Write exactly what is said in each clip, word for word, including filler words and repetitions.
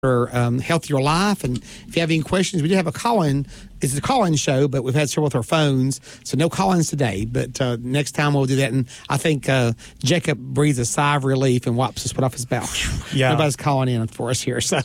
Um, healthier life. And if you have any questions, we do have a call-in. It's a call-in show, but we've had several with our phones, so no call-ins today. But uh, next time we'll do that. And I think uh, Jacob breathes a sigh of relief and wipes the sweat off his back. Yeah, everybody's calling in for us here. So,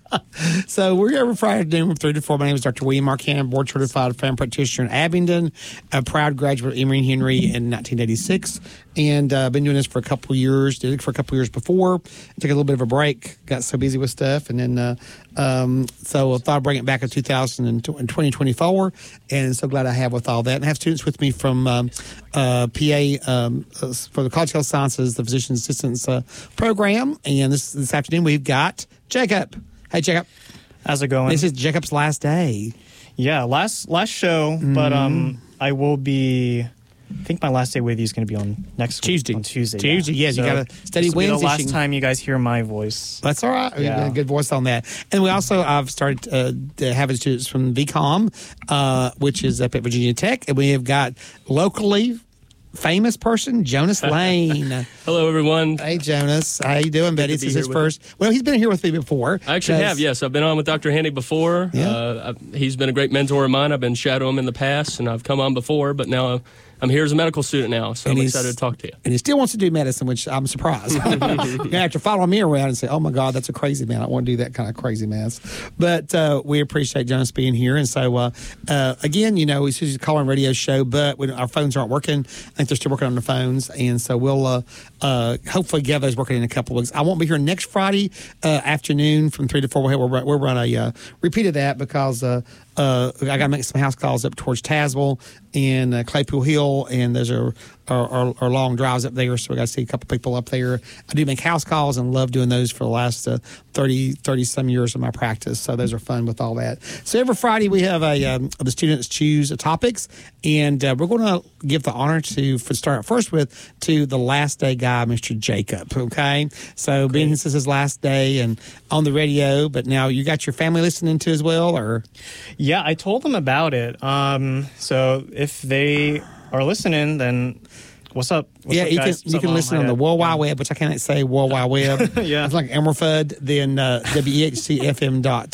so we're here every Friday afternoon from three to four. My name is Doctor William Marcan, board certified family practitioner in Abingdon, a proud graduate of Emory and Henry in nineteen eighty-six, and I've uh, been doing this for a couple of years. Did it for a couple of years before. Took a little bit of a break. Got so busy with stuff, and then uh, um, so I thought I'd bring it back in two thousand twenty twenty-four, and so glad I have with all that. And I have students with me from um, uh, P A um, uh, for the College of Health Sciences, the Physician Assistants uh, Program, and this this afternoon we've got Jacob. Hey, Jacob. How's it going? This is Jacob's last day. Yeah, last last show, mm-hmm. but um, I will be. I think my last day with you is going to be on next Tuesday. Week, on Tuesday. Tuesday, yeah. yes. So you got to study this will be Wednesday. the last time you guys hear my voice. That's all right. Yeah. A good voice on that. And we also, I've started uh, having students from V COM, uh, which is up at Virginia Tech. And we have got locally famous person, Jonas Lane. Hello, everyone. Hey, Jonas. How you doing, buddy? This is his first. You. Well, he's been here with me before. I actually have, yes. I've been on with Doctor Handy before. Yeah. Uh, he's been a great mentor of mine. I've been shadowing him in the past, and I've come on before, but now I'm here as a medical student now, so and I'm excited to talk to you. And he still wants to do medicine, which I'm surprised. You're going to have to follow me around and say, oh, my God, that's a crazy man. I don't want to do that kind of crazy mess. But uh, we appreciate Jonas being here. And so, uh, uh, again, you know, it's just a call-in radio show, but when our phones aren't working. I think they're still working on the phones. And so we'll uh, uh, hopefully get those working in a couple of weeks. I won't be here next Friday uh, afternoon from three to four. We'll, we'll run a uh, repeat of that because uh, uh, I got to make some house calls up towards Tazewell and uh, Claypool Hill, and those are, are, are, are long drives up there, so we got to see a couple people up there. I do make house calls and love doing those for the last uh, thirty, thirty-some years of my practice, so those are fun with all that. So every Friday we have a um, the students choose topics, and uh, we're going to give the honor to for start first with to the last day guy, Mister Jacob, okay? So okay. Being this is his last day and on the radio, but now you got your family listening to as well, or? Yeah, I told them about it. Um, so if they are listening, then what's up? What's yeah, up, you guys? can you can listen on the World Wide Web, which I can't say World Wide Web. Yeah, it's like Emerfud, then uh, W E H C F M dot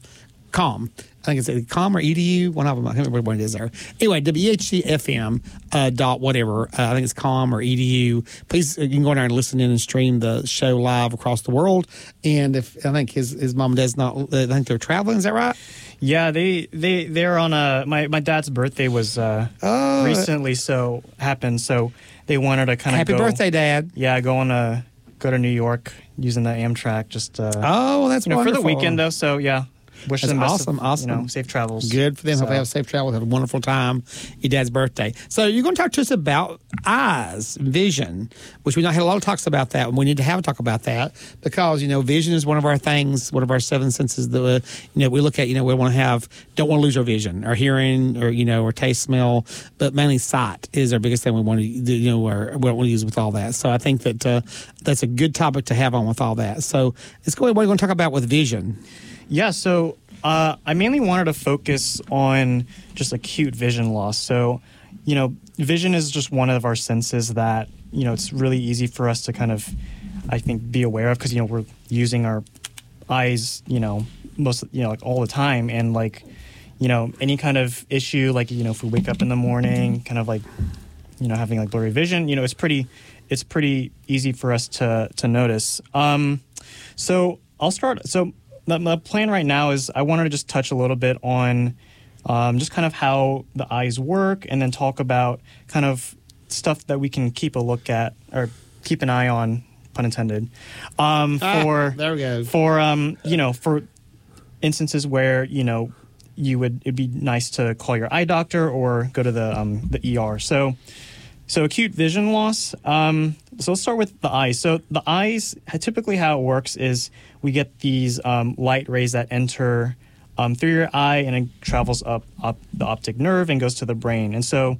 com. I think it's com or edu, one of them. I can't remember what it is there. Anyway, W H C F M uh, dot whatever. Uh, I think it's com or edu. Please, you can go in there and listen in and stream the show live across the world. And if I think his his mom and dad's not, I think they're traveling. Is that right? Yeah, they they they're on a my, my dad's birthday was uh, oh. recently, so happened. So they wanted to kind of happy go, birthday, Dad. Yeah, go on a go to New York using the Amtrak. Just uh, oh, that's you know, wonderful. for the weekend though. So yeah. Wish That's them awesome, of, awesome. You know, safe travels. Good for them. So. Hope they have safe travels. Have a wonderful time. Your dad's birthday. So you're going to talk to us about eyes, vision, which we not had a lot of talks about that. And we need to have a talk about that because, you know, vision is one of our things, one of our seven senses that, uh, you know, we look at, you know, we want to have, don't want to lose our vision, our hearing, or, you know, or taste, smell, but mainly sight is our biggest thing we want to, you know, or what we use with all that. So I think that uh, that's a good topic to have on with all that. So let's go ahead. What are you going to talk about with vision? Yeah, so uh, I mainly wanted to focus on just acute vision loss. So, you know, vision is just one of our senses that, you know, it's really easy for us to kind of, I think, be aware of because, you know, we're using our eyes, you know, most, you know, like all the time. And like, you know, any kind of issue, like, you know, if we wake up in the morning, kind of like, you know, having like blurry vision, you know, it's pretty, it's pretty easy for us to, to notice. Um, so I'll start. So, my plan right now is I wanted to just touch a little bit on um, just kind of how the eyes work and then talk about kind of stuff that we can keep a look at or keep an eye on, pun intended, um, ah, for, there we go. for um, you know, for instances where, you know, you would, it'd be nice to call your eye doctor or go to the, um, the E R. So, so acute vision loss. Um, so let's start with the eyes. So the eyes, typically how it works is we get these um, light rays that enter um, through your eye and it travels up, up the optic nerve and goes to the brain. And so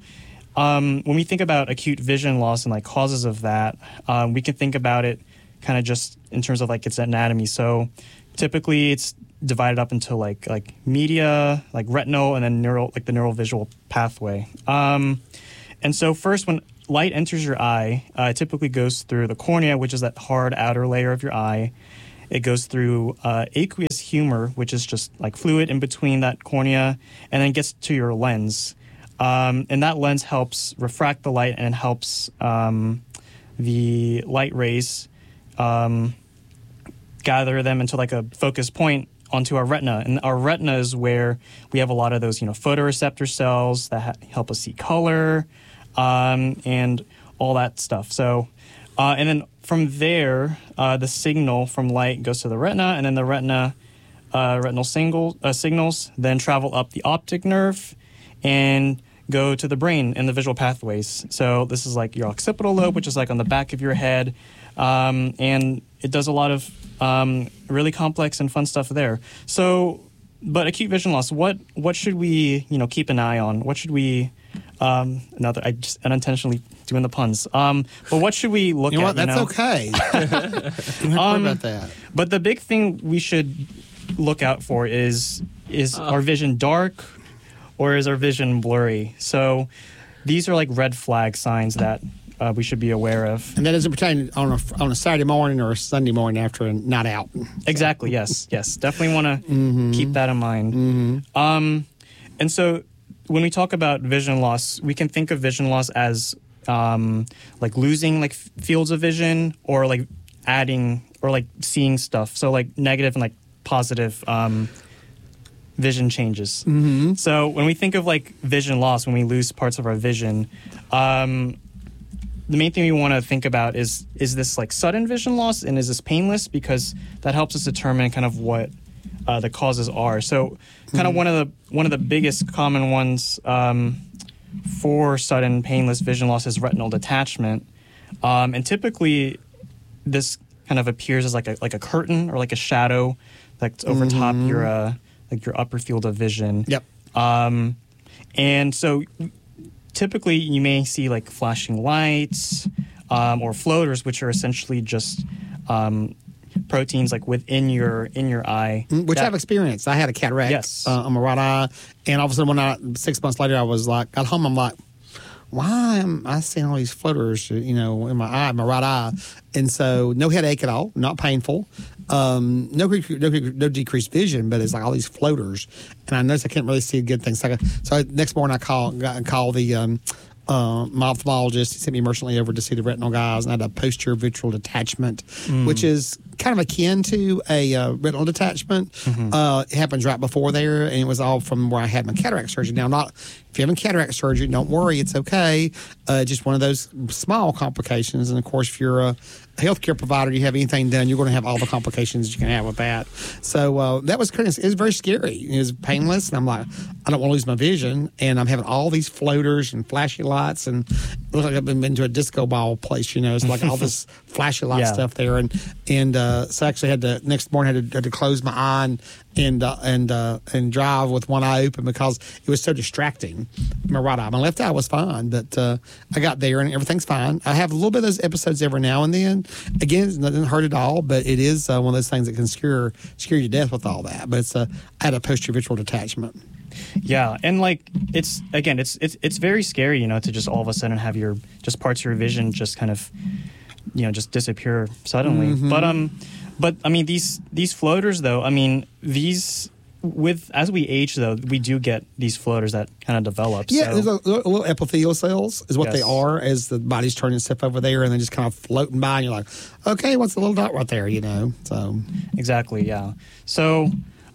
um, when we think about acute vision loss and like causes of that, um, we can think about it kind of just in terms of like its anatomy. So typically it's divided up into like like media, like retinal, and then neural, like the neural visual pathway. Um, and so first, when light enters your eye, uh, it typically goes through the cornea, which is that hard outer layer of your eye. it goes through uh, aqueous humor, which is just like fluid in between that cornea, and then gets to your lens. Um, and that lens helps refract the light and helps um, the light rays um, gather them into like a focus point onto our retina. And our retina is where we have a lot of those, you know, photoreceptor cells that ha- help us see color um, and all that stuff. So, uh, and then from there, uh, the signal from light goes to the retina, and then the retina uh, retinal single, uh, signals then travel up the optic nerve and go to the brain and the visual pathways. So this is like your occipital lobe, which is like on the back of your head, um, and it does a lot of um, really complex and fun stuff there. So, but acute vision loss, what what should we you know keep an eye on? What should we um, another I just unintentionally doing the puns. Um, but what should we look you know at? What? That's you know? okay. You don't have to worry Um, about that. But the big thing we should look out for is is Uh. our vision dark or is our vision blurry? So these are like red flag signs that uh, we should be aware of. And that doesn't pertain on a, on a Saturday morning or a Sunday morning after a night out. Exactly. Yes. Yes. Definitely want to Mm-hmm. keep that in mind. Mm-hmm. Um, and so when we talk about vision loss, we can think of vision loss as um, like losing like f- fields of vision or like adding or like seeing stuff. So like negative and like positive um, vision changes. Mm-hmm. So when we think of like vision loss, when we lose parts of our vision, um, the main thing we want to think about is is this like sudden vision loss and is this painless, because that helps us determine kind of what uh, the causes are. So kind of Mm-hmm. one of the one of the biggest common ones um, for sudden painless vision loss is retinal detachment, um, and typically this kind of appears as like a like a curtain or like a shadow that's over Mm-hmm. top your uh, like your upper field of vision. Yep. Um, and so typically you may see like flashing lights um, or floaters, which are essentially just um, proteins like within your in your eye. Which that- I've experienced. I had a cataract Yes. uh, on my right eye, and all of a sudden, when I six months later, I was like, got home, I'm like, why am I seeing all these floaters, you know, in my eye, my right eye? And so, no headache at all, not painful, um, no, no no decreased vision, but it's like all these floaters, and I noticed I can't really see good things. So, I, so next morning, I call got, call the. Um, Uh, my ophthalmologist. He sent me emergently over to see the retinal guys, and I had a posterior vitreal detachment, Mm. which is kind of akin to a uh, retinal detachment. Mm-hmm. Uh, it happens right before there, and it was all from where I had my cataract surgery. Now, not if you're having cataract surgery, don't worry, it's okay. Uh, just one of those small complications, and of course, if you're a healthcare provider, you have anything done, you're going to have all the complications you can have with that. So uh, that was kind of, it was very scary. It was painless, and I'm like, I don't want to lose my vision, and I'm having all these floaters and flashy lights, and it looks like I've been, been to a disco ball place, you know, it's like all this flashy light Yeah. stuff there, and and uh, so I actually had to, next morning, had to, had to close my eye and and uh, and, uh, and drive with one eye open because it was so distracting. My right eye, my left eye was fine, but uh, I got there and everything's fine. I have a little bit of those episodes every now and then. Again, it doesn't hurt at all, but it is uh, one of those things that can scare scare you to death with all that. But it's uh, I had a posterior vitreal detachment. Yeah, and like it's again, it's it's it's very scary, you know, to just all of a sudden have your just parts of your vision just kind of, you know, just disappear suddenly. Mm-hmm. But um, but I mean these these floaters though, I mean these with as we age though, we do get these floaters that kind of develop. Yeah, so. there's a, a little epithelial cells is what they Yes. are as the body's turning stuff over there, and then just kind of floating by, and you're like, okay, what's the little dot right there, you know? So Exactly, yeah. So,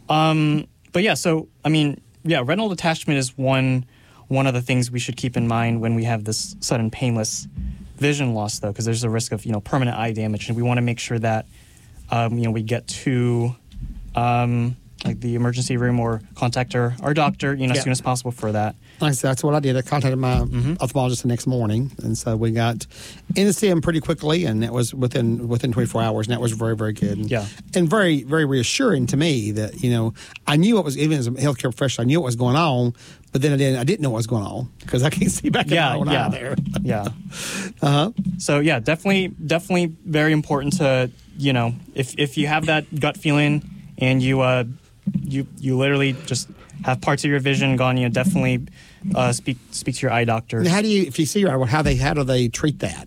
um, but yeah, so I mean, yeah, retinal detachment is one one of the things we should keep in mind when we have this sudden painless vision loss, though, because there's a risk of you know permanent eye damage, and we want to make sure that um, you know we get to um, like the emergency room or contact our, our doctor, you know, Yeah. as soon as possible for that. like I said, that's what I did. I contacted my Mm-hmm. ophthalmologist the next morning, and so we got in to see him pretty quickly, and that was within within twenty-four hours, and that was very, very good. And, Yeah. and very, very reassuring to me that you know I knew what was, even as a healthcare professional, I knew what was going on, but then I didn't I didn't know what was going on because I can't see back in Yeah, my own yeah. eye there. Yeah. Uh-huh. So yeah, definitely, definitely very important to you know if if you have that gut feeling and you uh you you literally just have parts of your vision gone, you know, definitely uh, speak speak to your eye doctor. And how do you, if you see your eye, how they how do they treat that?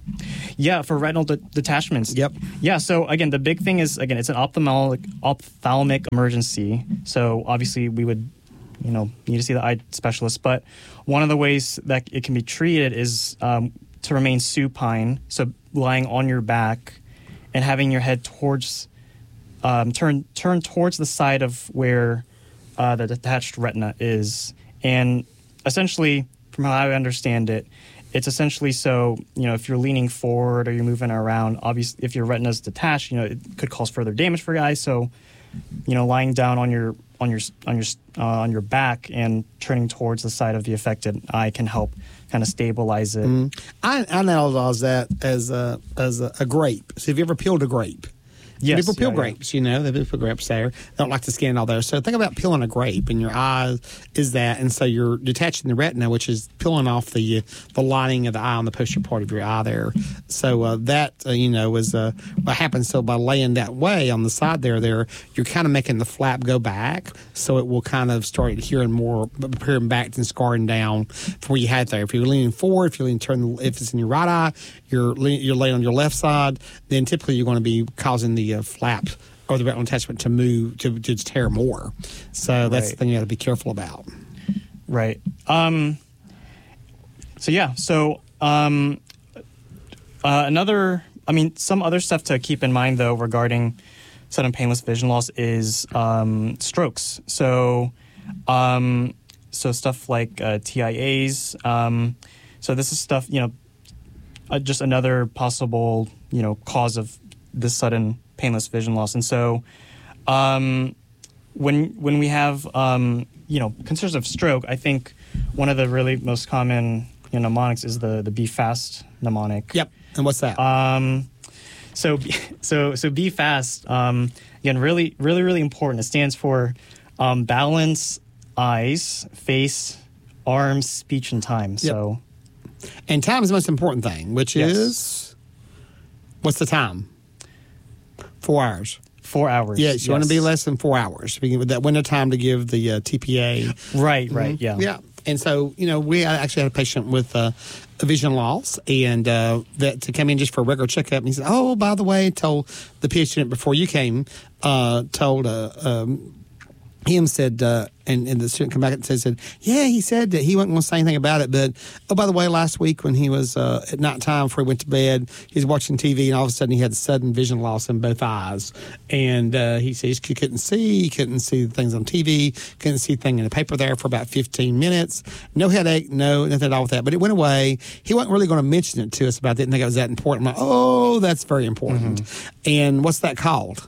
Yeah, for retinal de- detachments. Yep. Yeah, so again, the big thing is, again, it's an ophthalmic, ophthalmic emergency. So obviously we would, you know, need to see the eye specialist. But one of the ways that it can be treated is um, to remain supine, so lying on your back and having your head towards, um, turn, turn towards the side of where uh, the detached retina is. And essentially, from how I understand it, it's essentially so, you know, if you're leaning forward or you're moving around, obviously, if your retina is detached, you know, it could cause further damage for your eyes. So, you know, lying down on your on your on your uh, on your back and turning towards the side of the affected eye can help kind of stabilize it. Mm. I I analogize that as a as a, a grape. So have you ever peeled a grape? Yes, People peel yeah, grapes, you know, they do peel grapes there. They don't like the skin all there. So think about peeling a grape, and your eye is that, and so you're detaching the retina, which is peeling off the the lining of the eye on the posterior part of your eye there. So uh, that uh, you know is uh, what happens. So by laying that way on the side there, there you're kind of making the flap go back, so it will kind of start adhering more, appearing back and scarring down from where you had there. If you're leaning forward, if you're leaning turn, if it's in your right eye, you're lean, you're laying on your left side, then typically you're going to be causing the uh, flap or the retinal attachment to move to, to tear more. So that's Right. the thing you got to be careful about. Right. Um, so yeah. So um, uh, another, I mean, some other stuff to keep in mind though regarding sudden painless vision loss is um, strokes. So, um, so stuff like uh, T I As. Um, so this is stuff, you know, uh, just another possible, you know, cause of this sudden painless vision loss. And so, um, when when we have um, you know concerns of stroke, I think one of the really most common you know, mnemonics is the the Be Fast mnemonic. Yep. And what's that? Um, so so so Be Fast. Um, again, really really really important. It stands for um, balance, eyes, face, arms, speech, and time. Yep. So, and time is the most important thing, which Yes. is what's the time? Four hours. four hours. Yes, you want to be less than four hours. Begin with that window time to give the uh, T P A. Right. Right. Mhm. Yeah. Yeah. And so, you know, we actually had a patient with uh, a vision loss, and uh, that to come in just for a regular checkup. And he said, "Oh, by the way," told the P H student before you came, uh, told uh, um, him said, uh, and, and the student come back and said, said, "Yeah, he said that he wasn't going to say anything about it, but oh, by the way, last week when he was uh, at night time before he went to bed, he was watching T V, and all of a sudden he had sudden vision loss in both eyes, and uh, he says he couldn't see, he couldn't see the things on T V, couldn't see things in the paper there for about fifteen minutes, no headache, no nothing at all with that, but it went away. He wasn't really going to mention it to us about that. Didn't think it was that important. I'm like, oh, that's very important. Mm-hmm. And what's that called?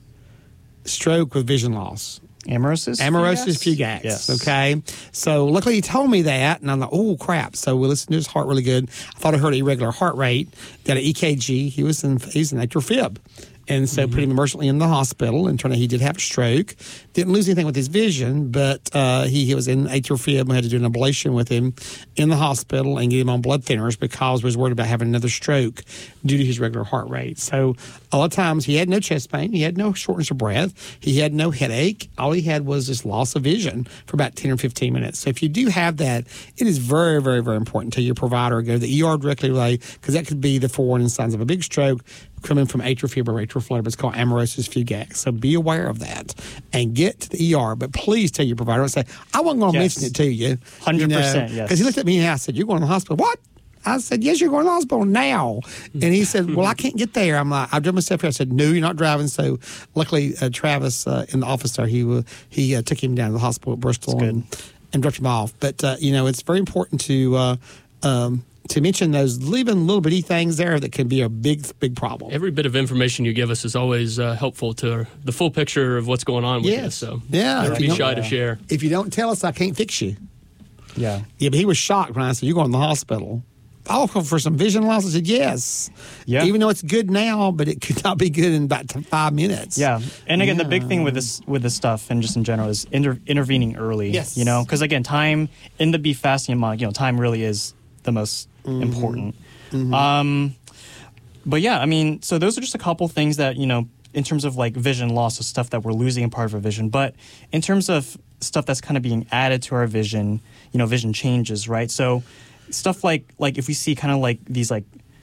Stroke with vision loss." Amaurosis? Amaurosis fugax. Yes. Okay. So luckily he told me that, and I'm like, oh, crap. So we listened to his heart really good. I thought I heard irregular heart rate. Got an E K G. He was in, he's in atrial fib. And so mm-hmm. put him emergently in the hospital, and turned out he did have a stroke. Didn't lose anything with his vision, but uh, he, he was in atrial fib. We had to do an ablation with him in the hospital and get him on blood thinners because we was worried about having another stroke due to his regular heart rate. So a lot of times he had no chest pain. He had no shortness of breath. He had no headache. All he had was this loss of vision for about ten or fifteen minutes. So if you do have that, it is very, very, very important to your provider. Go to the E R directly, because that could be the forewarning signs of a big stroke coming from atrial fib or atrial flutter, but it's called amaurosis fugax. So be aware of that and get to the E R. But please tell your provider, and say, I wasn't going to Yes. mention it to you. one hundred percent, yes. Because he looked at me and I said, you're going to the hospital. What? I said, yes, you're going to the hospital now. And he said, well, I can't get there. I'm like, I drove myself here. I said, no, you're not driving. So luckily, uh, Travis uh, in the office there, he, uh, he uh, took him down to the hospital at Bristol and, and dropped him off. But, uh, you know, it's very important to... Uh, um, to mention those leaving little bitty things there that can be a big, big problem. Every bit of information you give us is always uh, helpful to the full picture of what's going on with Yes. you. So Yeah, never if be you shy don't- to share. If you don't tell us, I can't fix you. Yeah. Yeah, but he was shocked when I said, you're going to the hospital. I'll come for some vision loss. I said, yes. Yeah. Even though it's good now, but it could not be good in about t- five minutes. Yeah, and again, Yeah. the big thing with this with this stuff and just in general is inter- intervening early. Yes. You know, because again, time in the Be Fasting mnemonic, you know, time really is the most Mm-hmm. important. Um, but yeah, I mean, so those are just a couple things that, you know, in terms of like vision loss of stuff that we're losing in part of our vision, but in terms of stuff that's kind of being added to our vision, you know, vision changes, right? So stuff like like if we see kind of like these like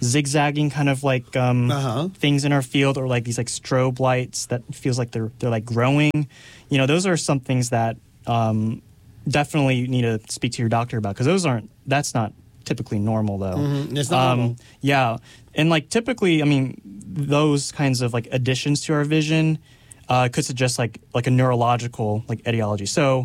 zigzagging kind of like um, Uh-huh. things in our field, or like these like strobe lights that feels like they're they're like growing. You know, those are some things that um, definitely you need to speak to your doctor about, because those aren't that's not typically normal though. Mm-hmm. It's not um, normal. Yeah, and like typically, I mean, those kinds of like additions to our vision uh, could suggest like like a neurological like etiology. So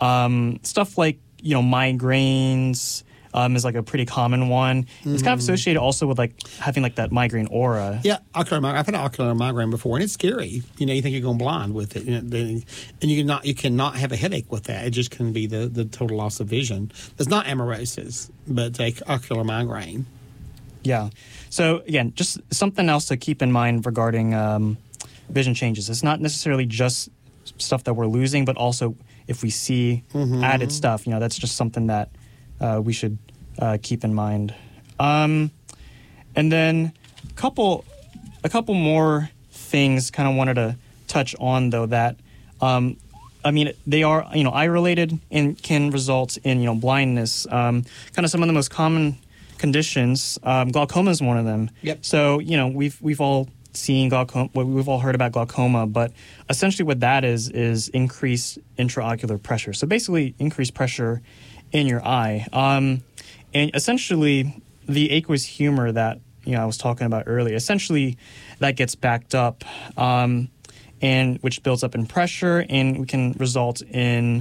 um, stuff like you know migraines um, is like a pretty common one. Mm-hmm. It's kind of associated also with like having like that migraine aura. Yeah, ocular migraine. I've had ocular migraine before, and it's scary. You know, you think you're going blind with it, you know, and you cannot you cannot have a headache with that. It just can be the, the total loss of vision. It's not amaurosis, but uh, ocular migraine. Yeah. So again, just something else to keep in mind regarding um, vision changes. It's not necessarily just stuff that we're losing, but also if we see mm-hmm. added stuff, you know, that's just something that uh, we should uh, keep in mind. Um, and then a couple, a couple more things kind of wanted to touch on, though, that, um, I mean, they are, you know, eye-related and can result in, you know, blindness. Um, kind of some of the most common conditions, um, glaucoma is one of them. Yep. So, you know, we've we've all seen glaucoma, we've all heard about glaucoma, but essentially what that is is increased intraocular pressure. So basically increased pressure in your eye. Um, and essentially the aqueous humor that, you know, I was talking about earlier, essentially that gets backed up, um, and which builds up in pressure, and we can result in,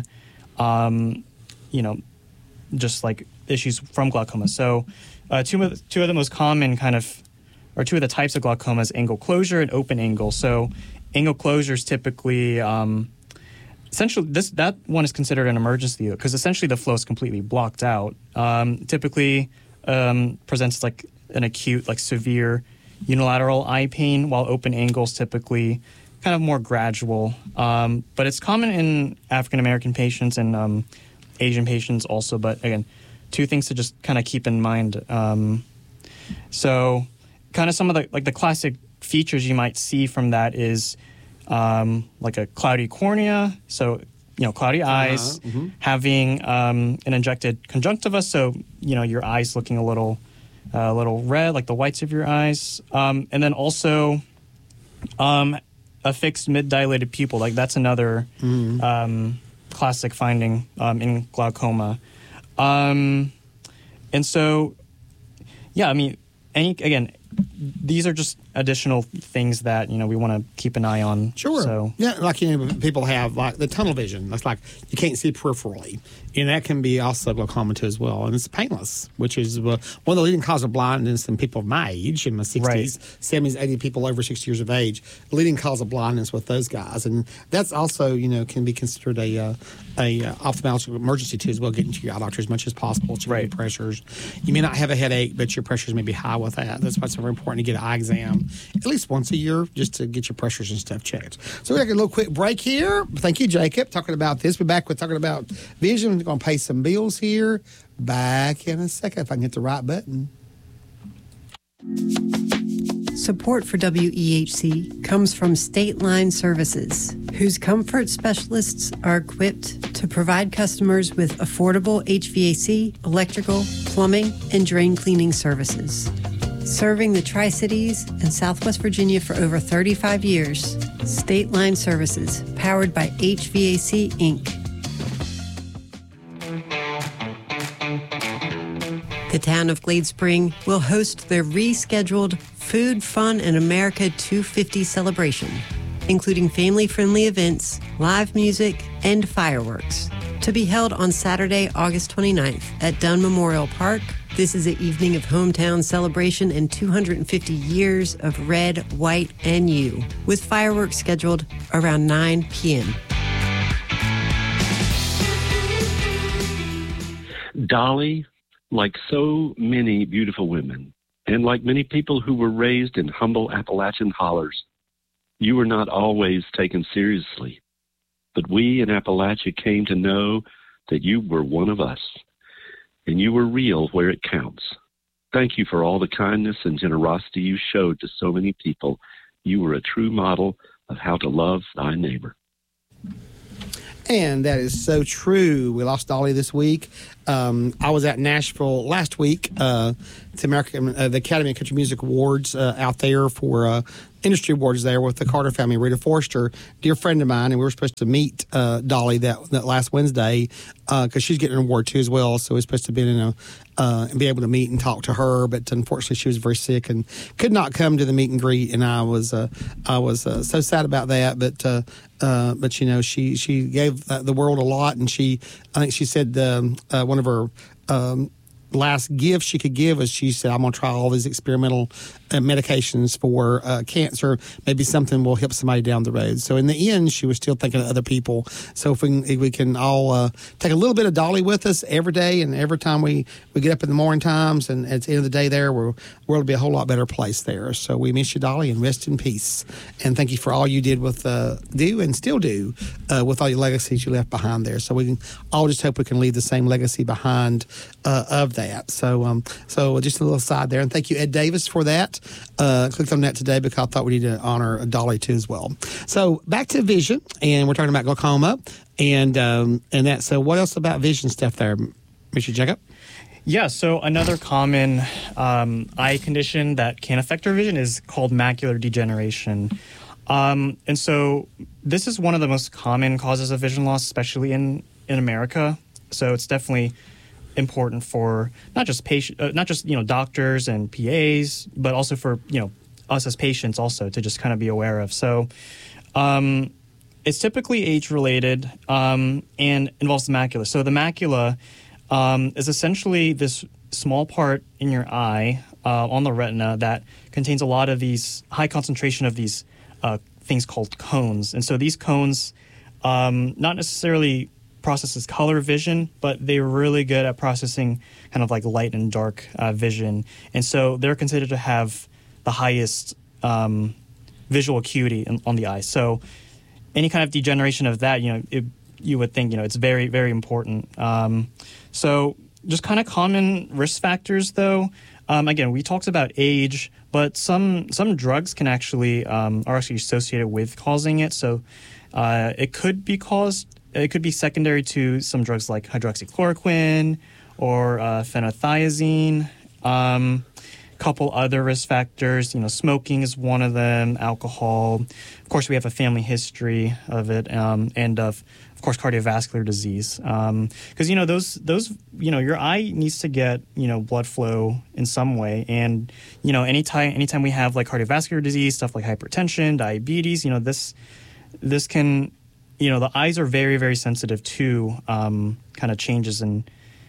um, you know, just like issues from glaucoma. So uh, two of the, two of the most common kind of, or two of the types of glaucoma is angle closure and open angle. So angle closure is typically, um, essentially, this that one is considered an emergency because essentially the flow is completely blocked out. Um, typically um, presents like an acute, like severe unilateral eye pain, while open angles typically kind of more gradual. Um, but it's common in African American patients and um, Asian patients also. But again, two things to just kind of keep in mind. Um, so kind of some of the like the classic features you might see from that is um, like a cloudy cornea. So, you know, cloudy eyes, uh-huh. mm-hmm. having um, an injected conjunctiva. So, you know, your eyes looking a little, uh, a little red, like the whites of your eyes. Um, and then also um, a fixed mid-dilated pupil. Like that's another mm-hmm. um, classic finding um, in glaucoma. Um, and so, yeah, I mean, any, again, these are just additional things that, you know, we want to keep an eye on. Sure. So. Yeah, like, you know, people have, like, the tunnel vision. That's like you can't see peripherally. And that can be also glaucoma too as well. And it's painless, which is uh, one of the leading causes of blindness in people of my age, in my sixties, right. seventies, eighties, people over sixty years of age. The leading cause of blindness with those guys. And that's also, you know, can be considered a uh, a uh, ophthalmological emergency too as well, getting to your eye doctor as much as possible, checking right. your pressures. You may not have a headache, but your pressures may be high with that. That's why it's very important to get an eye exam at least once a year just to get your pressures and stuff checked. So we're going to take a little quick break here. Thank you, Jacob, talking about this. We're back with talking about vision. We're going to pay some bills here. Back in a second if I can hit the right button. Support for W E H C comes from State Line Services, whose comfort specialists are equipped to provide customers with affordable H V A C, electrical, plumbing, and drain cleaning services. Serving the Tri-Cities and Southwest Virginia for over thirty-five years, State Line Services, powered by H V A C, Incorporated. The town of Glade Spring will host their rescheduled Food, Fun, and America two fifty celebration, including family-friendly events, live music, and fireworks, to be held on Saturday, August twenty-ninth at Dunn Memorial Park. This is an evening of hometown celebration and two hundred fifty years of red, white, and you, with fireworks scheduled around nine p.m. Dolly, like so many beautiful women, and like many people who were raised in humble Appalachian hollers, you were not always taken seriously. But we in Appalachia came to know that you were one of us, and you were real where it counts. Thank you for all the kindness and generosity you showed to so many people. You were a true model of how to love thy neighbor. And that is so true. We lost Dolly this week. Um, I was at Nashville last week. Uh, it's American, uh, the Academy of Country Music Awards uh, out there for uh, industry awards there with the Carter family. Rita Forster, dear friend of mine, and we were supposed to meet uh, Dolly that that last Wednesday because uh, she's getting an award too as well. So we were supposed to be in a uh, and be able to meet and talk to her, but unfortunately she was very sick and could not come to the meet and greet. And I was uh, I was uh, so sad about that. But uh, uh, but you know she she gave the world a lot, and she I think she said um, uh, one of her. Um, last gift she could give was she said, I'm going to try all these experimental uh, medications for uh, cancer. Maybe something will help somebody down the road. So in the end, she was still thinking of other people. So if we can, if we can all uh, take a little bit of Dolly with us every day, and every time we, we get up in the morning times, and at the end of the day there, we're, the world will be a whole lot better place there. So we miss you, Dolly, and rest in peace. And thank you for all you did with, uh, do and still do uh, with all your legacies you left behind there. So we can all just hope we can leave the same legacy behind uh, of that. So, um, so just a little side there, and thank you, Ed Davis, for that. Uh, clicked on that today because I thought we need to honor Dolly too as well. So back to vision, and we're talking about glaucoma, and um, and that. So what else about vision stuff there, Mister Jacob? Yeah, so another common um, eye condition that can affect our vision is called macular degeneration. Um, and so this is one of the most common causes of vision loss, especially in, in America. So it's definitely important for not just patient, uh, not just you know doctors and P As, but also for you know us as patients also to just kind of be aware of. So um, it's typically age related um, and involves the macula. So the macula um, is essentially this small part in your eye uh, on the retina that contains a lot of these high concentration of these uh, things called cones. And so these cones, um, not necessarily processes color vision, but they're really good at processing kind of like light and dark uh, vision. And so they're considered to have the highest um, visual acuity in, on the eye. So any kind of degeneration of that, you know, it, you would think, you know, it's very, very important. Um, so just kind of common risk factors, though. Um, again, we talked about age, but some some drugs can actually um, are actually associated with causing it. So uh, it could be caused. It could be secondary to some drugs like hydroxychloroquine or uh, phenothiazine. Um, couple other risk factors, you know, smoking is one of them, alcohol. Of course, we have a family history of it, um, and of, of course, cardiovascular disease. Because, um, you know, those, those, you know, your eye needs to get, you know, blood flow in some way. And, you know, anytime, anytime we have like cardiovascular disease, stuff like hypertension, diabetes, you know, this, this can, you know, the eyes are very, very sensitive to um, kind of changes in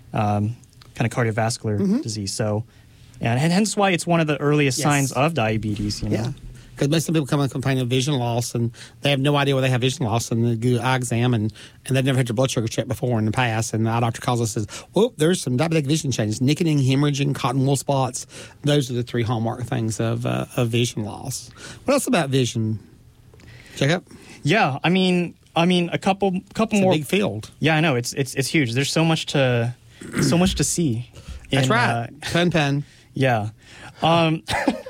um, kind of cardiovascular mm-hmm. disease. So, and hence why it's one of the earliest yes. signs of diabetes, you know. Yeah, because most of the people come and complain of vision loss, and they have no idea why they have vision loss, and they do an eye exam, and, and they've never had their blood sugar checked before in the past, and the eye doctor calls us and says, whoop, there's some diabetic vision changes, nicketing, hemorrhaging, cotton wool spots. Those are the three hallmark things of, uh, of vision loss. What else about vision, Jacob? Yeah, I mean, I mean, a couple, couple it's more. A big field. Yeah, I know, it's it's it's huge. There's so much to, so much to see. That's in, right. Uh, pen, pen. Yeah. Um,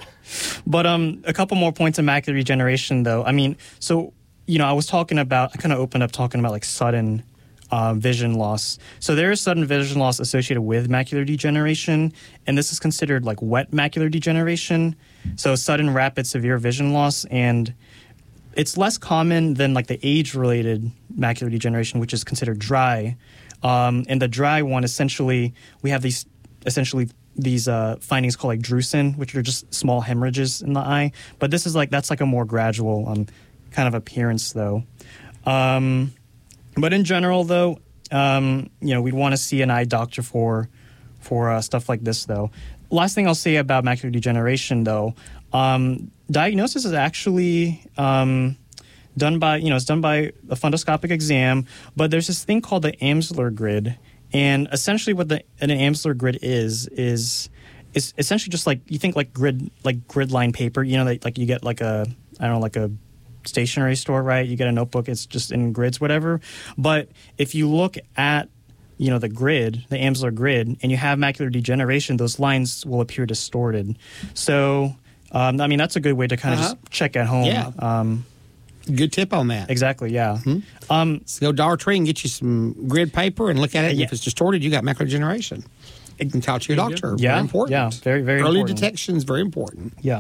but um, a couple more points of macular degeneration, though. I mean, so, you know, I was talking about, I kind of opened up talking about like sudden uh, vision loss. So there is sudden vision loss associated with macular degeneration, and this is considered like wet macular degeneration. So sudden, rapid, severe vision loss, and it's less common than like the age-related macular degeneration, which is considered dry. Um, and the dry one, essentially, we have these, essentially, these uh, findings called like drusen, which are just small hemorrhages in the eye. But this is like, that's like a more gradual um, kind of appearance, though. Um, but in general, though, um, you know, we'd want to see an eye doctor for for uh, stuff like this, though. Last thing I'll say about macular degeneration, though, um, diagnosis is actually um, done by, you know, it's done by a fundoscopic exam, but there's this thing called the Amsler grid. And essentially what the an Amsler grid is, is is essentially just like, you think like grid, like grid line paper, you know, like, like you get like a, I don't know, like a stationery store, right? You get a notebook, it's just in grids, whatever. But if you look at, you know, the grid, the Amsler grid, and you have macular degeneration, those lines will appear distorted. So, um, I mean, that's a good way to kind of uh-huh. just check at home. Yeah. Um, Good tip on that. Exactly, yeah. Mm-hmm. Um, so go Dollar Tree and get you some grid paper and look at it. And yeah. if it's distorted, you got macular degeneration. You can talk to your doctor. Yeah, very important. Yeah, very, very Early important. detection is very important. Yeah.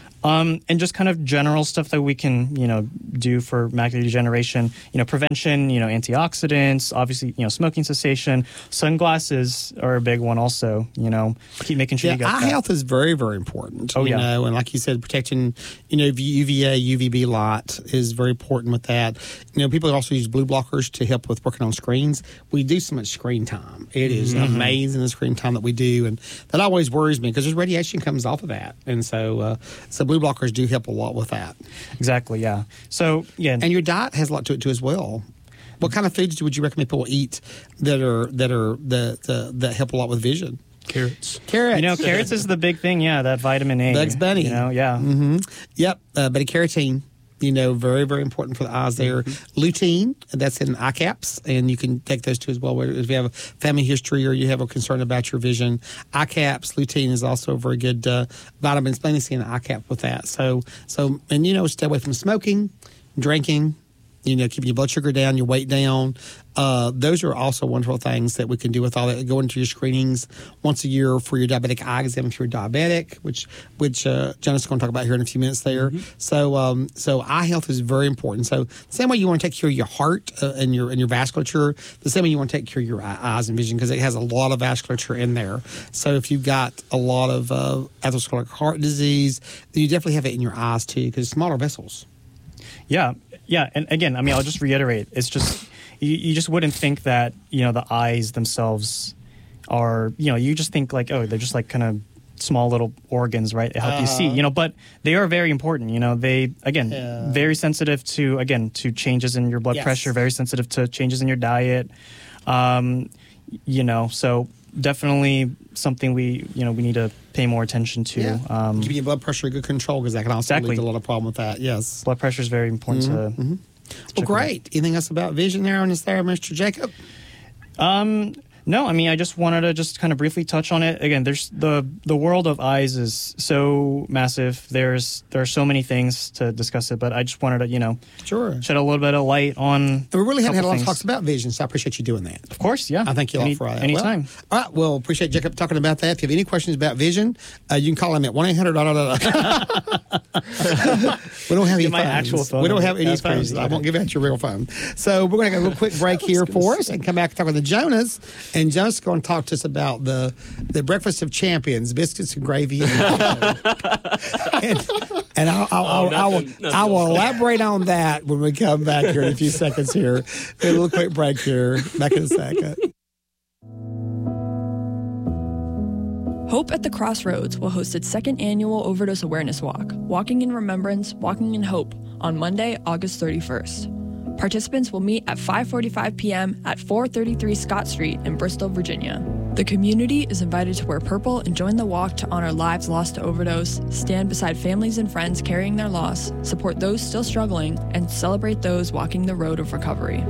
Um, and just kind of general stuff that we can, you know, do for macular degeneration, you know, prevention, you know, antioxidants, obviously, you know, smoking cessation. Sunglasses are a big one also, you know, keep making sure yeah, you got eye that. health is very, very important. Oh, you yeah. know, and like you said, protecting, you know, U V A, U V B light is very important with that. You know, people also use blue blockers to help with working on screens. We do so much screen time. It is Mm-hmm. amazing the screen time that we do. And that always worries me because there's radiation comes off of that. And so, uh, so blue blockers do help a lot with that. Exactly, yeah. So, yeah. And your diet has a lot to it too as well. What kind of foods would you recommend people eat that are that are the, the that help a lot with vision? Carrots. Carrots. You know, carrots is the big thing, yeah, that vitamin A. Bugs Bunny. You know, yeah. Mm-hmm. Yep, uh, beta carotene. You know, very, very important for the eyes there. Mm-hmm. Lutein, that's in eye caps, and you can take those too as well. If you have a family history or you have a concern about your vision, eye caps, lutein is also a very good uh, vitamin. It's mainly seen in eye cap with that. So, so, and you know, stay away from smoking, drinking. You know, keeping your blood sugar down, your weight down. Uh, those are also wonderful things that we can do with all that. Go into your screenings once a year for your diabetic eye exam if you're diabetic, which which uh, Jonas is going to talk about here in a few minutes there. Mm-hmm. So um, so eye health is very important. So the same way you want to take care of your heart uh, and your and your vasculature, the same way you want to take care of your eyes and vision because it has a lot of vasculature in there. So if you've got a lot of uh, atherosclerotic heart disease, then you definitely have it in your eyes too because smaller vessels. Yeah, yeah, and again, I mean, I'll just reiterate. It's just you, you just wouldn't think that you know the eyes themselves are you know you just think like oh they're just like kind of small little organs, right? They help uh, you see, you know, but they are very important. You know, they again uh, very sensitive to again to changes in your blood yes. pressure, very sensitive to changes in your diet. Um, you know, so definitely something we you know we need to pay more attention to. Yeah. Um, Keeping your blood pressure in good control because that can also exactly. lead to a lot of problem with that. Yes, blood pressure is very important mm-hmm, to. Mm-hmm. Well, great. Anything else about vision there on this there, Mister Jacob? Um. No, I mean, I just wanted to just kind of briefly touch on it. Again, there's the the world of eyes is so massive. There's there are so many things to discuss it, but I just wanted to, you know, sure, shed a little bit of light on. And we really haven't had a lot things. of talks about vision, so I appreciate you doing that. Of course, yeah. I thank you all Any, for that. Anytime. Well, all right, well, appreciate Jacob talking about that. If you have any questions about vision, uh, you can call him at one eight hundred We don't have any my phones. actual phone. We don't have any That's phones. crazy. I won't give out your real phone. So we're going to get a little quick break here for us and come back and talk with the Jonas. And Jonas is going to talk to us about the the breakfast of champions, biscuits and gravy. And, and, and I'll, I'll, Oh, I'll, I will, nothing, I will elaborate on that when we come back here in a few seconds here. A little quick break here. Back in a second. Hope at the Crossroads will host its second annual Overdose Awareness Walk, Walking in Remembrance, Walking in Hope, on Monday, August thirty-first. Participants will meet at five forty-five p.m. at four thirty-three Scott Street in Bristol, Virginia. The community is invited to wear purple and join the walk to honor lives lost to overdose, stand beside families and friends carrying their loss, support those still struggling, and celebrate those walking the road of recovery.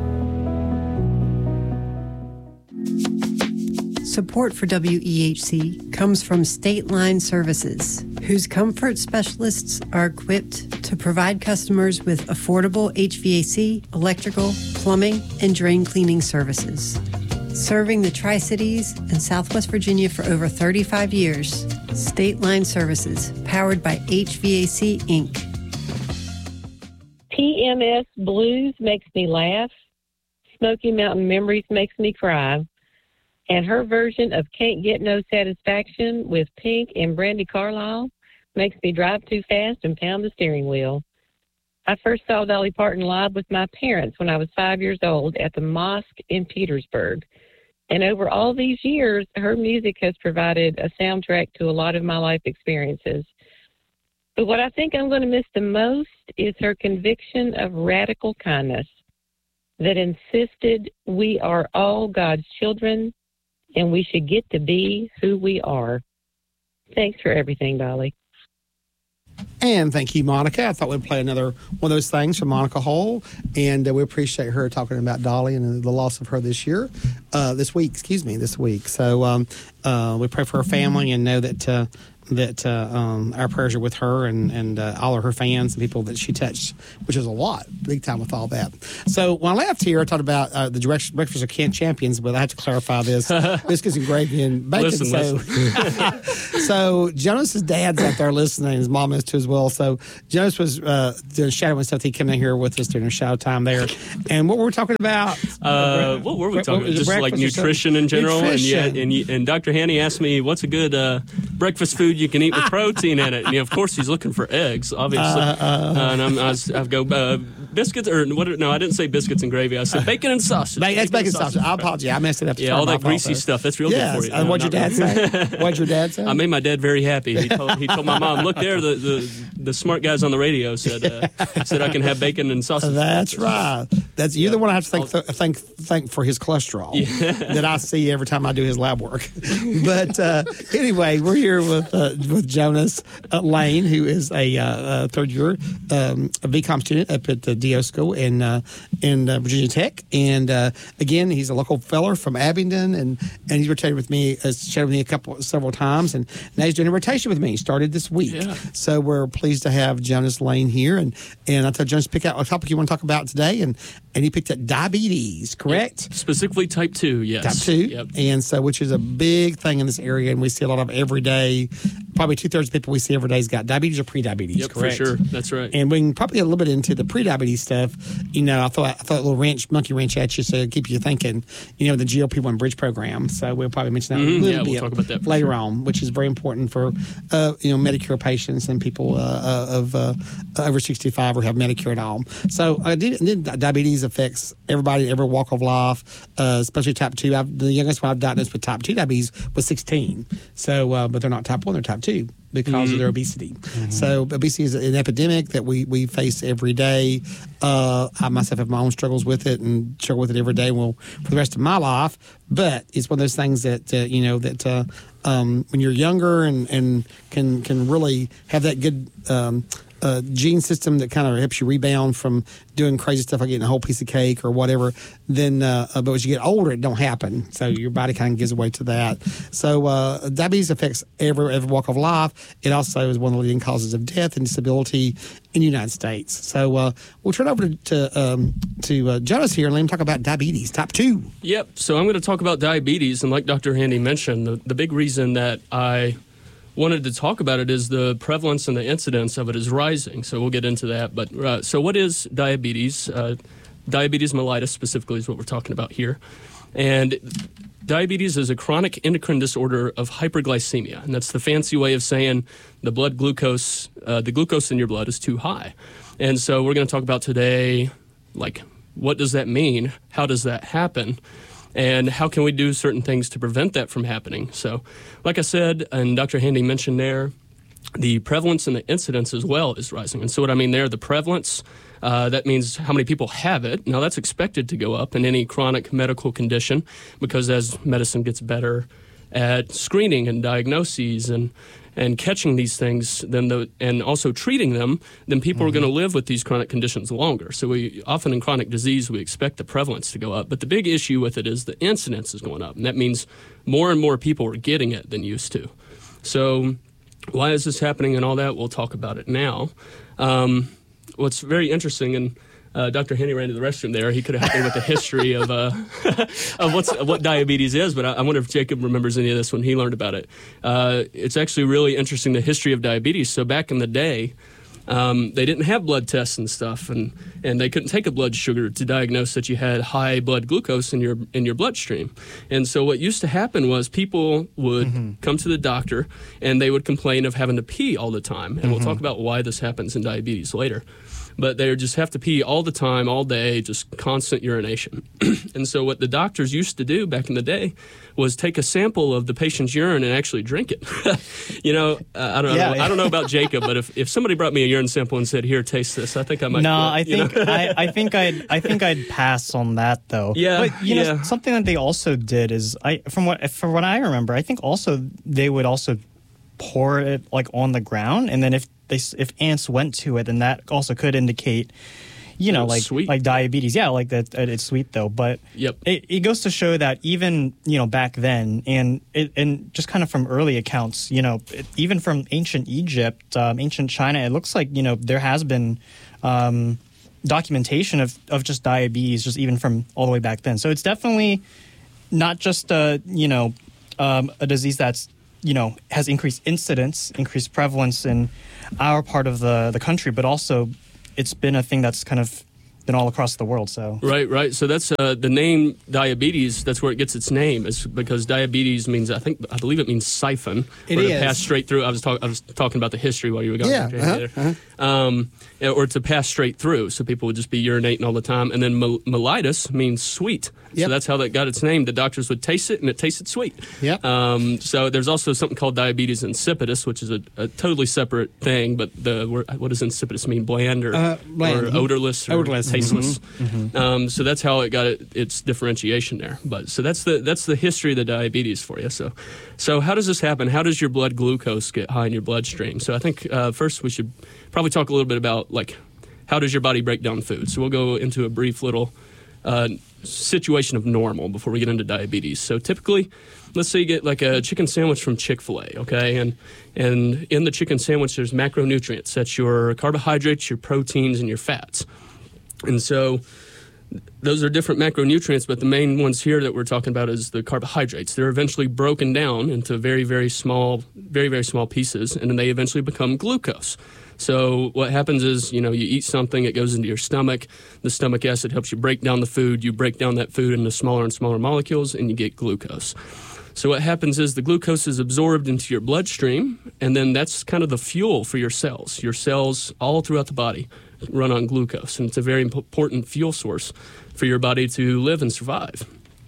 Support for W E H C comes from State Line Services, whose comfort specialists are equipped to provide customers with affordable H V A C, electrical, plumbing, and drain cleaning services. Serving the Tri-Cities and Southwest Virginia for over thirty-five years, State Line Services, powered by H V A C, Incorporated. P M S Blues makes me laugh. Smoky Mountain Memories makes me cry. And her version of Can't Get No Satisfaction with Pink and Brandy Carlisle makes me drive too fast and pound the steering wheel. I first saw Dolly Parton live with my parents when I was five years old at the Mosque in Petersburg. And over all these years, her music has provided a soundtrack to a lot of my life experiences. But what I think I'm going to miss the most is her conviction of radical kindness that insisted we are all God's children and we should get to be who we are. Thanks for everything, Dolly. And thank you, Monica. I thought we'd play another one of those things from Monica Hull. And uh, we appreciate her talking about Dolly and the loss of her this year, uh, this week, excuse me, this week. So um, uh, we pray for her family and know that uh, that uh, um, our prayers are with her and, and uh, all of her fans and people that she touched, which is a lot, big time with all that. So when I left here, I talked about uh, the direct, Breakfast of Kent Champions, but I have to clarify this. Biscuits and gravy and bacon. Listen, so, listen. so Jonas's dad's out there listening. His mom is too as well. So Jonas was uh, doing shadowing stuff. He came in here with us during the shadow time there. And what were we talking about? Uh, what were we talking about? Just like nutrition in general. Nutrition. And yeah, and, you, and Doctor Haney asked me, what's a good uh, breakfast food you can eat with protein in it? And yeah, of course, he's looking for eggs, obviously. Uh, uh, uh, and I'm, I, was, I go, uh, biscuits, or what? No, I didn't say biscuits and gravy. I said bacon and sausage. Ba- that's bacon and sausage. I apologize. I messed it up. Yeah, all that greasy stuff. That's real yes. good for you. And no, what'd your dad say? What'd your dad say? I made my dad very happy. He told, he told my mom, look there, the, the, the smart guys on the radio said uh, said I can have bacon and sausage. That's right. That's You're yeah. the one I have to thank, th- thank, thank for his cholesterol yeah. that I see every time I do his lab work. But uh, anyway, we're here with uh, with Jonas uh, Lane, who is a uh, third year um, a V COM student up at the D O School in uh, in uh, Virginia Tech, and uh, again, he's a local feller from Abingdon, and, and he's rotated with me, has shared with me a couple several times, and now he's doing a rotation with me. He started this week, yeah. so we're pleased to have Jonas Lane here, and and I told Jonas to pick out a topic you want to talk about today, and and he picked up diabetes, correct? Yep. Specifically type two, yes. Type two, yep. And so which is a big thing in this area, and we see a lot of every day. Probably two thirds of people we see every day has got diabetes or pre-diabetes. Yep, correct? For sure. That's right. And we can probably get a little bit into the pre-diabetes stuff. You know, I thought I thought a little wrench, monkey wrench at you, so keep you thinking. You know, the G L P one bridge program. So we'll probably mention that Mm-hmm. a little yeah, bit we'll talk about that later sure. on, which is very important for uh, you know Medicare patients and people uh, uh, of uh, over sixty-five or have Medicare at all. So uh, did, did diabetes affects everybody, every walk of life, uh, especially type two. I've, the youngest one I've diagnosed with type two diabetes was sixteen. So, uh, but they're not type one; they're type two. Because mm-hmm. of their obesity. Mm-hmm. So obesity is an epidemic that we, we face every day. Uh, I myself have my own struggles with it and struggle with it every day well, for the rest of my life. But it's one of those things that, uh, you know, that uh, um, when you're younger and, and can, can really have that good um, uh, gene system that kind of helps you rebound from doing crazy stuff like eating a whole piece of cake or whatever, then uh, but as you get older, it don't happen. So your body kind of gives way to that. So uh, diabetes affects every every walk of life. It also is one of the leading causes of death and disability in the United States. So uh, we'll turn over to to, um, to uh, Jonas here and let him talk about diabetes type two. Yep. So I'm going to talk about diabetes, and like Doctor Handy mentioned, the, the big reason that I wanted to talk about it is the prevalence and the incidence of it is rising. So we'll get into that. But uh, so what is diabetes? Uh, diabetes mellitus specifically is what we're talking about here. And diabetes is a chronic endocrine disorder of hyperglycemia. And that's the fancy way of saying the blood glucose, uh, the glucose in your blood is too high. And so we're going to talk about today, like, what does that mean? How does that happen? And how can we do certain things to prevent that from happening? So, like I said, and Doctor Handy mentioned there, the prevalence and the incidence as well is rising. And so what I mean there, the prevalence, uh, that means how many people have it. Now, that's expected to go up in any chronic medical condition because as medicine gets better at screening and diagnoses and and catching these things, then the and also treating them, then people mm-hmm. are going to live with these chronic conditions longer. So we often in chronic disease we expect the prevalence to go up, but the big issue with it is the incidence is going up, and that means more and more people are getting it than used to. So why is this happening and all that? We'll talk about it now. Um, what's very interesting, and Uh, Doctor Henny ran to the restroom there. He could have helped me with the history of uh, of what's, what diabetes is, but I, I wonder if Jacob remembers any of this when he learned about it. Uh, it's actually really interesting, the history of diabetes. So back in the day, um, they didn't have blood tests and stuff, and, and they couldn't take a blood sugar to diagnose that you had high blood glucose in your in your bloodstream. And so what used to happen was people would mm-hmm. come to the doctor, and they would complain of having to pee all the time. And mm-hmm. we'll talk about why this happens in diabetes later. But they just have to pee all the time, all day, just constant urination. And so what the doctors used to do back in the day was take a sample of the patient's urine and actually drink it. you know, uh, I don't yeah, know. yeah. I don't know about Jacob, but if, if somebody brought me a urine sample and said, "Here, taste this," I think I might. No, do it, I think I, I think I'd I think I'd pass on that though. Yeah, but you yeah. know, something that they also did is I from what from what I remember, I think also they would also pour it like on the ground, and then if they if ants went to it, then that also could indicate, you know, It's like sweet. like diabetes. Yeah, like that. It's sweet though, but Yep. it, it goes to show that even you know back then, and it, and just kind of from early accounts, you know, it, even from ancient Egypt, um, ancient China, it looks like you know there has been um, documentation of of just diabetes, just even from all the way back then. So it's definitely not just a you know um, a disease that's you know has increased incidence, increased prevalence in our part of the the country, but also it's been a thing that's kind of been all across the world. So Right, right. So that's uh, the name diabetes. That's where it gets its name. Is because diabetes means I think I believe it means siphon. It or is. to pass straight through. I was talking. I was talking about the history while you were going. Yeah, Okay, uh-huh, there. uh-huh. Um, or to pass straight through. So people would just be urinating all the time. And then mel- mellitus means sweet. Yep. So that's how that got its name. The doctors would taste it, and it tasted sweet. Yep. Um, so there's also something called diabetes insipidus, which is a, a totally separate thing. But the what does insipidus mean? Bland or, Uh, bland. or odorless or Odorless. tasteless. Um, so that's how it got it, its differentiation there. But so that's the that's the history of the diabetes for you. So, so how does this happen? How does your blood glucose get high in your bloodstream? So I think uh, first we should probably talk a little bit about like how does your body break down food. So we'll go into a brief little uh, situation of normal before we get into diabetes. So typically, let's say you get like a chicken sandwich from Chick-fil-A, okay, and and in the chicken sandwich there's macronutrients. That's your carbohydrates, your proteins, and your fats. And so those are different macronutrients, but the main ones here that we're talking about is the carbohydrates. They're eventually broken down into very, very small, very, very small pieces, and then they eventually become glucose. So what happens is, you know, you eat something, it goes into your stomach. The stomach acid helps you break down the food. You break down that food into smaller and smaller molecules, and you get glucose. So what happens is the glucose is absorbed into your bloodstream, and then that's kind of the fuel for your cells. Your cells all throughout the body run on glucose, and it's a very important fuel source for your body to live and survive.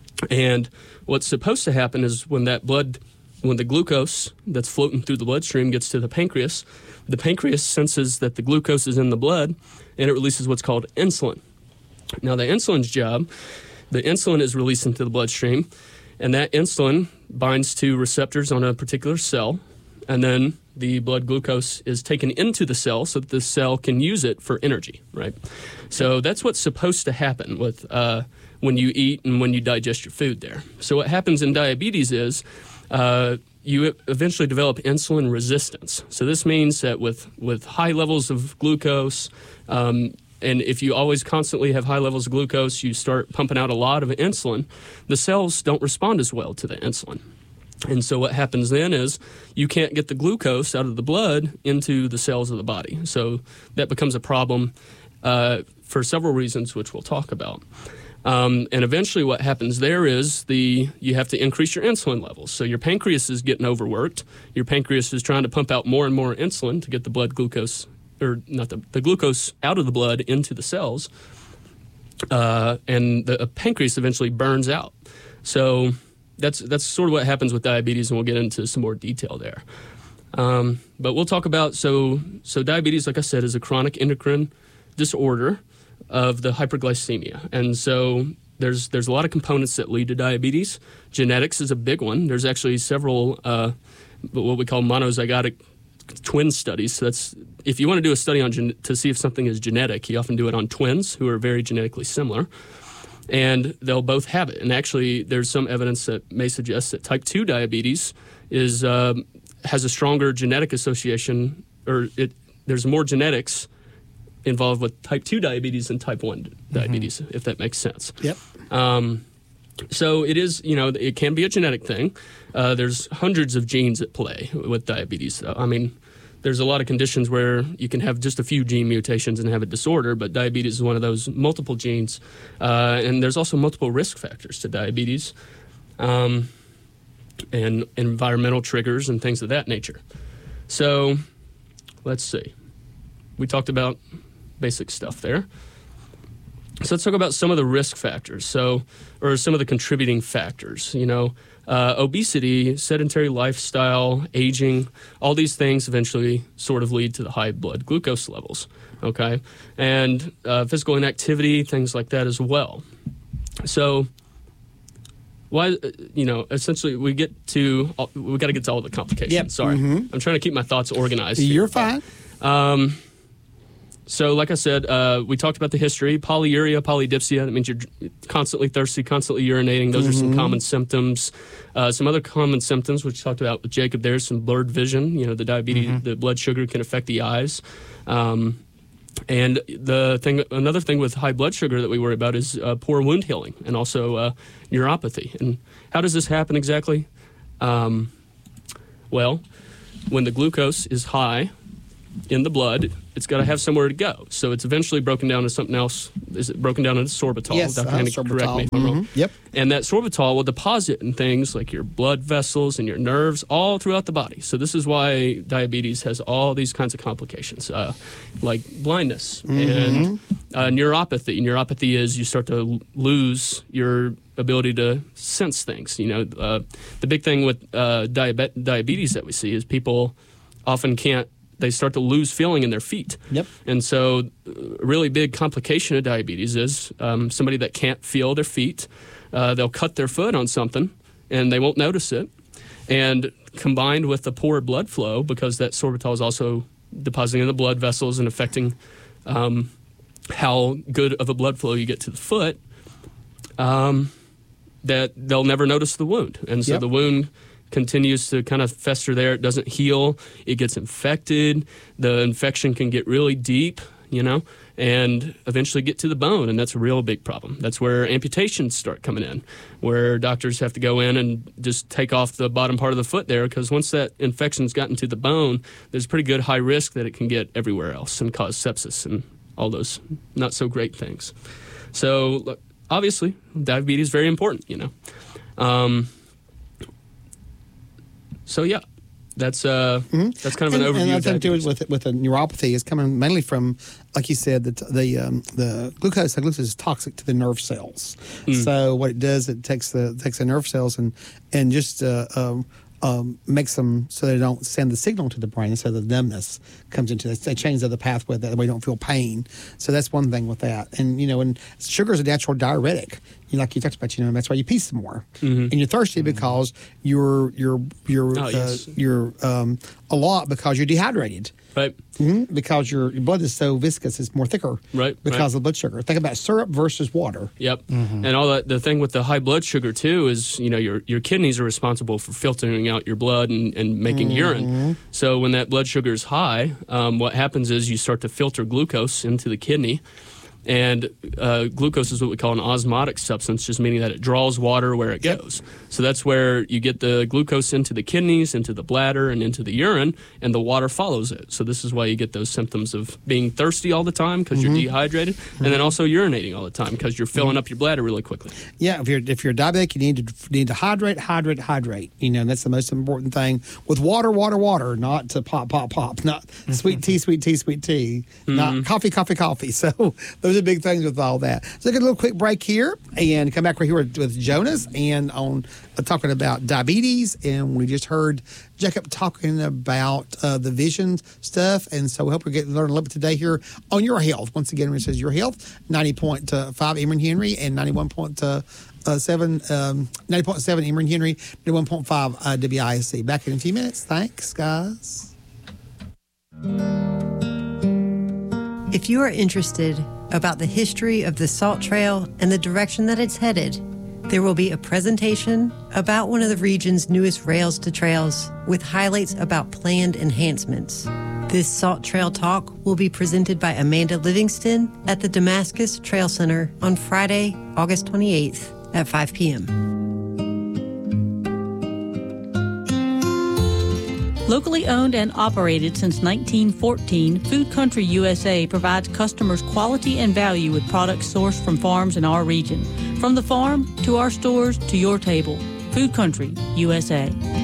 And what's supposed to happen is when that blood, when the glucose that's floating through the bloodstream gets to the pancreas, the pancreas senses that the glucose is in the blood, and it releases what's called insulin. Now, the insulin's job, the insulin is released into the bloodstream, and that insulin binds to receptors on a particular cell, and then the blood glucose is taken into the cell so that the cell can use it for energy, right? So that's what's supposed to happen with uh, when you eat and when you digest your food there. So what happens in diabetes is uh, you eventually develop insulin resistance. So this means that with, with high levels of glucose, um, and if you always constantly have high levels of glucose, you start pumping out a lot of insulin, the cells don't respond as well to the insulin. And so what happens then is you can't get the glucose out of the blood into the cells of the body. So that becomes a problem uh, for several reasons, which we'll talk about. Um, and eventually what happens there is the you have to increase your insulin levels. So your pancreas is getting overworked. Your pancreas is trying to pump out more and more insulin to get the blood glucose, or not the, the glucose out of the blood into the cells. Uh, and the pancreas eventually burns out. So that's that's sort of what happens with diabetes, and we'll get into some more detail there. Um, but we'll talk about, so so diabetes, like I said, is a chronic endocrine disorder of the hyperglycemia. And so there's there's a lot of components that lead to diabetes. Genetics is a big one. There's actually several uh, what we call monozygotic twin studies. So that's, if you want to do a study on gen- to see if something is genetic, you often do it on twins who are very genetically similar. And they'll both have it. And actually, there's some evidence that may suggest that type two diabetes is um, has a stronger genetic association, or it there's more genetics involved with type two diabetes than type one mm-hmm. diabetes, if that makes sense. Yep. Um, so it is, you know, it can be a genetic thing. Uh, there's hundreds of genes at play with diabetes, though. I mean, there's a lot of conditions where you can have just a few gene mutations and have a disorder, but diabetes is one of those multiple genes. Uh, and there's also multiple risk factors to diabetes, um, and environmental triggers and things of that nature. So let's see. We talked about basic stuff there. So let's talk about some of the risk factors, so or some of the contributing factors. You know, uh, obesity, sedentary lifestyle, aging, all these things eventually sort of lead to the high blood glucose levels, okay? And uh, physical inactivity, things like that as well. So why, you know, essentially we get to, we got to get to all the complications. Yep. Sorry. Mm-hmm. I'm trying to keep my thoughts organized. You're here. fine. Um, So, like I said, uh, we talked about the history. Polyuria, polydipsia, that means you're constantly thirsty, constantly urinating. Those mm-hmm. are some common symptoms. Uh, some other common symptoms, which we talked about with Jacob, there's some blurred vision. You know, the diabetes, mm-hmm. the blood sugar can affect the eyes. Um, and the thing, another thing with high blood sugar that we worry about is uh, poor wound healing and also uh, neuropathy. And how does this happen exactly? Um, well, when the glucose is high in the blood, it's got to have somewhere to go. So it's eventually broken down to something else. Is it broken down into sorbitol? Yes, Doctor uh, Handy, sorbitol. correct me if I'm mm-hmm. wrong. Yep. And that sorbitol will deposit in things like your blood vessels and your nerves all throughout the body. So this is why diabetes has all these kinds of complications, uh, like blindness mm-hmm. and uh, neuropathy. Neuropathy is you start to l- lose your ability to sense things. You know, uh, the big thing with uh, diabe- diabetes that we see is people often can't, they start to lose feeling in their feet. Yep. And so a really big complication of diabetes is um, somebody that can't feel their feet, uh, they'll cut their foot on something and they won't notice it. And combined with the poor blood flow, because that sorbitol is also depositing in the blood vessels and affecting um, how good of a blood flow you get to the foot, um, that they'll never notice the wound. And so yep. the wound continues to kind of fester there. It doesn't heal. It gets infected. The infection can get really deep, you know, and eventually get to the bone, and that's a real big problem. That's where amputations start coming in, where doctors have to go in and just take off the bottom part of the foot there, because once that infection's gotten to the bone, there's pretty good high risk that it can get everywhere else and cause sepsis and all those not so great things. So, look, obviously, diabetes is very important, you know. Um, So yeah, that's uh, mm-hmm. that's kind of an and, overview. And I of think too diabetes. with with the neuropathy is coming mainly from, like you said, the the um, the glucose. The glucose is toxic to the nerve cells. Mm. So what it does, it takes the takes the nerve cells and and just uh, um, um, makes them so they don't send the signal to the brain, so the numbness comes into this. They change the pathway that way, don't feel pain. So that's one thing with that. And you know, and sugar is a natural diuretic. You know, like you talked about, you know, that's why you pee some more, mm-hmm. and you're thirsty because you're you're you're oh, uh, yes. you're um, a lot because you're dehydrated. Right. Mm-hmm. Because your, your blood is so viscous, it's more thicker. Right. Because right. of the blood sugar. Think about syrup versus water. Yep. Mm-hmm. And all that. The thing with the high blood sugar too is, you know, your your kidneys are responsible for filtering out your blood and, and making mm-hmm. urine. So when that blood sugar is high, um, what happens is you start to filter glucose into the kidney. And uh, glucose is what we call an osmotic substance, just meaning that it draws water where it goes. Yep. So that's where you get the glucose into the kidneys, into the bladder, and into the urine, and the water follows it. So this is why you get those symptoms of being thirsty all the time because mm-hmm. you're dehydrated, mm-hmm. and then also urinating all the time because you're filling mm-hmm. up your bladder really quickly. Yeah, if you're if you're diabetic, you need to need to hydrate, hydrate, hydrate. You know, and that's the most important thing with water, water, water, not to pop, pop, pop, not mm-hmm. sweet tea, sweet tea, sweet tea, mm-hmm. not coffee, coffee, coffee. So those are big things with all that. So, take a little quick break here and come back right here with, with Jonas and on uh, talking about diabetes. And we just heard Jacob talking about uh, the vision stuff. And so, we hope we get to learn a little bit today here on Your Health. Once again, it says Your Health, ninety point five Emory Henry and ninety-one point seven, um, ninety point seven Emory Henry, ninety-one point five uh, W I S C. Back in a few minutes. Thanks, guys. If you are interested about the history of the Salt Trail and the direction that it's headed, there will be a presentation about one of the region's newest rails to trails with highlights about planned enhancements. This Salt Trail talk will be presented by Amanda Livingston at the Damascus Trail Center on Friday, August twenty-eighth at five p.m. Locally owned and operated since nineteen fourteen, Food Country U S A provides customers quality and value with products sourced from farms in our region. From the farm to our stores to your table, Food Country U S A.